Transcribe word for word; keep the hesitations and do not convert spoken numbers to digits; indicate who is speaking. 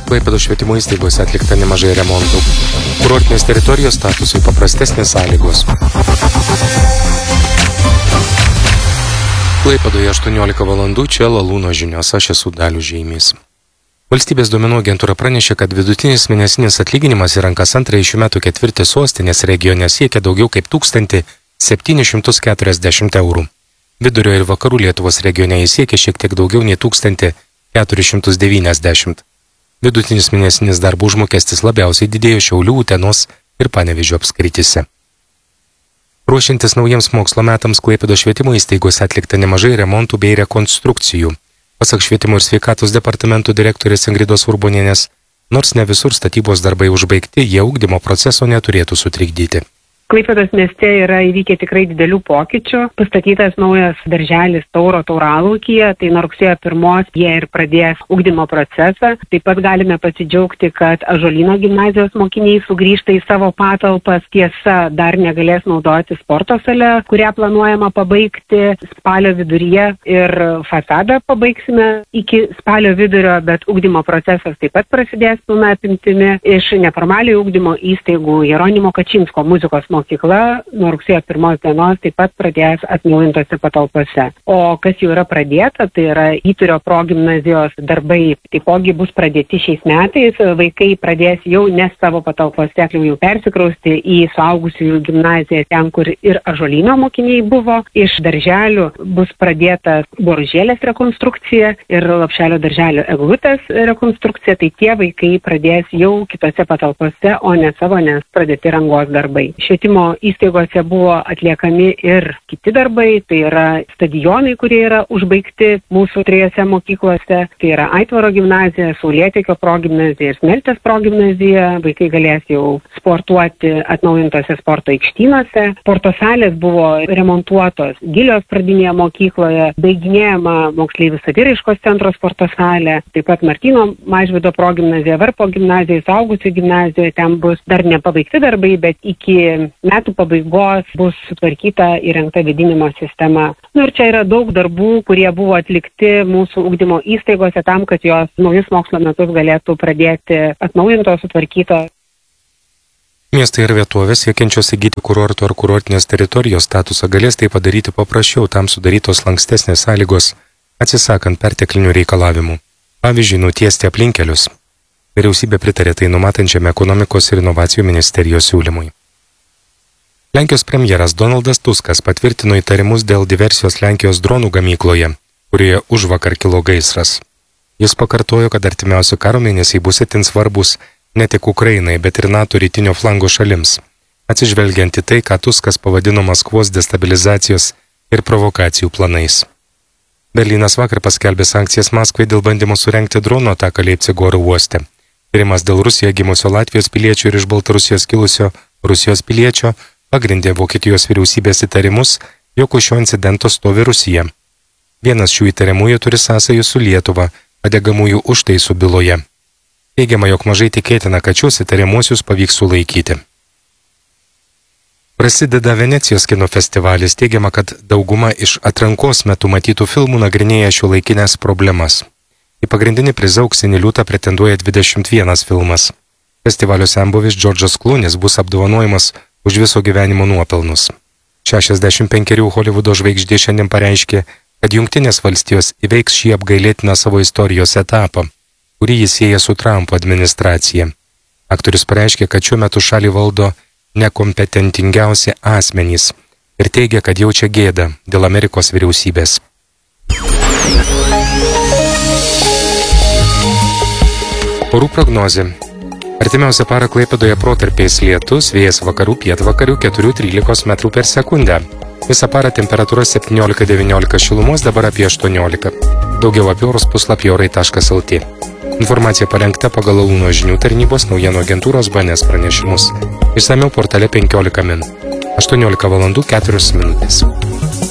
Speaker 1: Klaipėdos švietimo įstaigose atlikta nemažai remontų. Kurortinės teritorijos statusui paprastesnės sąlygos. Klaipėdoje aštuoniolika valandų, čia Lalūno žinios, aš esu Dalius Žeimys. Valstybės duomenų agentūra pranešė, kad vidutinis mėnesinis atlyginimas į rankas antrąjį šių metų ketvirtį sostinės regione siekia daugiau kaip tūkstantį septynis šimtus keturiasdešimt eurų. Vidurio ir vakarų Lietuvos regione jis siekia šiek tiek daugiau nei tūkstantį keturis šimtus devyniasdešimt. Vidutinis mėnesinis darbo užmokestis labiausiai didėjo Šiaulių, Utenos ir Panevėžio apskrityse. Ruošiantis naujiems mokslo metams Klaipėdos švietimo įstaigose atlikta nemažai remontų bei rekonstrukcijų. Pasak švietimo ir sveikatos departamento direktorės Ingridos Urbonienės, nors ne visur statybos darbai užbaigti, jie ugdymo proceso neturėtų sutrikdyti.
Speaker 2: Klaipėdos mieste yra įvykę tikrai didelių pokyčių. Pastatytas naujas darželis Tauro Tauralaukyje, tai nuo rugsėjo pirmos jie ir pradės ugdymo procesą. Taip pat galime pasidžiaugti, kad Ąžuolyno gimnazijos mokiniai sugrįžta į savo patalpas. Tiesa, dar negalės naudoti sporto sale, kurią planuojama pabaigti spalio viduryje, ir fasadą pabaigsime iki spalio vidurio, bet ugdymo procesas taip pat prasidės pilna apimtimi. Iš neformaliojo ugdymo įstaigų Jeronimo Kačinsko muzikos mokykla nuo rugsėjo pirmos dienos taip pat pradės atnaujintose patalpose. O kas jau yra pradėta, tai yra Įturio progimnazijos darbai taipogi bus pradėti šiais metais. Vaikai pradės jau ne savo patalpose, jau persikrausti į suaugusiųjų gimnaziją, ten, kur ir Ąžuolyno mokiniai buvo. Iš darželių bus pradėta Boružėlės rekonstrukcija ir Lopšelio darželio eglutės rekonstrukcija. Tai tie vaikai pradės jau kitose patalpose, o ne savo, nes pradėti rangos darbai. Švietimo įstaigose buvo atliekami ir kiti darbai, tai yra stadionai, kurie yra užbaigti mūsų trijose mokyklose, tai yra Aitvaro gimnazija, Saulėtekio progimnazija ir Smeltės progimnazija. Vaikai galės jau sportuoti atnaujintose sporto aikštynose. Sporto salės buvo remontuotos Gilios pradinėje mokykloje, baiginėjama moksleivių saviraiškos centro sporto salė, taip pat Martyno Mažvydo progimnazija, Varpo gimnazija, Suaugusių gimnazija, ten bus dar nepabaigti darbai, bet iki metų pabaigos bus sutvarkyta įrengta vėdinimo sistema. Nu ir čia yra daug darbų, kurie buvo atlikti mūsų ugdymo įstaigose tam, kad jos naujus mokslo metus galėtų pradėti atnaujintos, sutvarkytos.
Speaker 1: Miestai ir vietovės siekiančios įgyti kurorto ar kurortinės teritorijos statusą galės tai padaryti paprasčiau, tam sudarytos lankstesnės sąlygos, atsisakant perteklinių reikalavimų. Pavyzdžiui, nutiesti aplinkelius. Vyriausybė pritarė tai numatančiam ekonomikos ir inovacijų ministerijos siūlymui. Lenkijos premjeras Donaldas Tuskas patvirtino įtarimus dėl diversijos Lenkijos dronų gamykloje, kurioje užvakar kilo gaisras. Jis pakartojo, kad artimiausi karo mėnesiai bus itin svarbus ne tik Ukrainai, bet ir NATO rytinio flango šalims, atsižvelgiant į tai, ką Tuskas pavadino Maskvos destabilizacijos ir provokacijų planais. Berlynas vakar paskelbė sankcijas Maskvai dėl bandymo surengti drono ataką Leipcigo oro uoste. Tyrimas dėl Rusijoje gimusio Latvijos piliečio ir iš Baltarusijos kilusio Rusijos piliečio pagrindė Vokietijos vyriausybės įtarimus, jog už šio incidento stovi Rusija. Vienas šių įtariamųjų turi sąsajų su Lietuva, padegamųjų užtaisų byloje. Teigiama, jog mažai tikėtina, kad šios įtariamuosius pavyks sulaikyti. Prasideda Venecijos kino festivalis. Teigiama, kad dauguma iš atrankos metu matytų filmų nagrinėja šiuolaikinės problemas. Į pagrindinį prizą auksinį liūtą pretenduoja dvidešimt vienas filmas. Festivalio senbuvis Džordžas Klunis bus apdovanojimas už viso gyvenimo nuopelnus. šešiasdešimt penkerių Holivudo žvaigždė šiandien pareiškė, kad Jungtinės valstijos įveiks šį apgailėtiną savo istorijos etapą, kurį jis sieja su Trumpo administracija. Aktorius pareiškė, kad šiuo metu šalį valdo nekompetentingiausi asmenys ir teigia, kad jaučia gėdą dėl Amerikos vyriausybės. Orų prognozė. Artimiausią parą Klaipėdoje protarpiais lietus, vėjas vakarų pietvakarių keturi trylika metrų per sekundę. Visą parą temperatūra septyniolika devyniolika šilumos, dabar apie aštuoniolika. Daugiau apie orus puslapyje orai taškas lt. Informacija parengta pagal Lalūno žinių tarnybos naujienų agentūros B N S pranešimus. Išsamiau portale penkiolika min. aštuoniolika valandų keturios minutės.